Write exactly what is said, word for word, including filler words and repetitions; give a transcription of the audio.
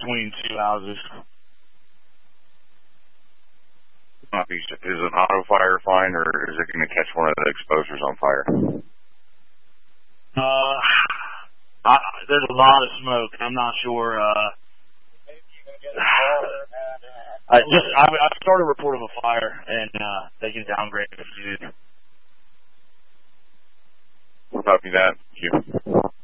between two houses. Is an auto fire fine, or is it going to catch one of the exposures on fire? Uh, I, there's a lot of smoke. I'm not sure. Uh, I just I, I started a report of a fire, and uh, they can downgrade it if needed. We'll copy that. Thank you.